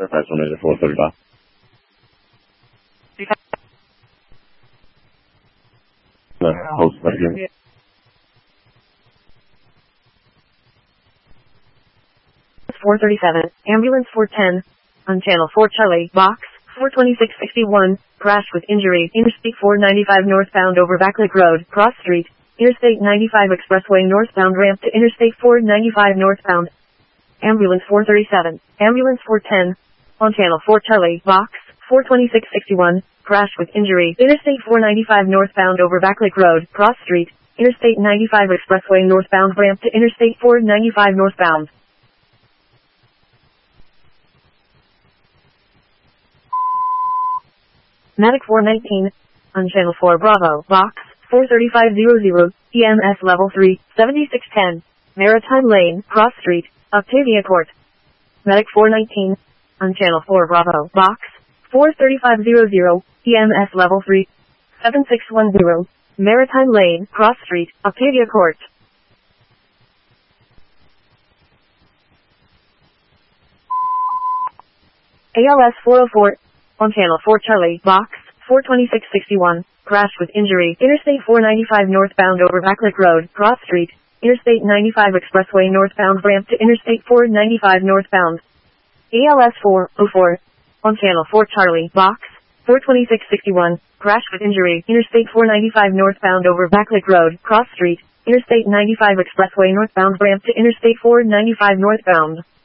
Northwest 1 is 435. Host again. 437, ambulance 410, on channel 4 Charlie, box, 42661, crash with injury, Interstate 495 northbound over Backlick Road, cross street, Interstate 95 expressway northbound ramp to Interstate 495 northbound. Ambulance 437, ambulance 410, on channel 4 Charlie, box, 42661, crash with injury, Interstate 495 northbound over Backlick Road, cross street, Interstate 95 expressway northbound ramp to Interstate 495 northbound. Medic 419, on channel 4 Bravo, box, 43500, EMS level 3, 7610, Maritime Lane, cross street, Octavia Court. Medic 419, on channel 4 Bravo, box, 43500, EMS level 3, 7610, Maritime Lane, cross street, Octavia Court. ALS 404, on channel 4 Charlie, box, 42661, crash with injury, Interstate 495 northbound over Backlick Road, cross street, Interstate 95 expressway northbound ramp to Interstate 495 northbound. ALS 404, on channel 4 Charlie, box, 42661, crash with injury, Interstate 495 northbound over Backlick Road, cross street, Interstate 95 expressway northbound ramp to Interstate 495 northbound.